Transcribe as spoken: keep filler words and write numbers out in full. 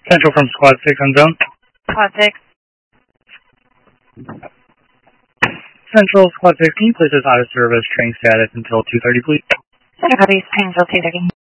Central from Squad six on zone. Squad six. Central, Squad six, can you place us out of service train status until two thirty, please? Center copies, train until two thirty.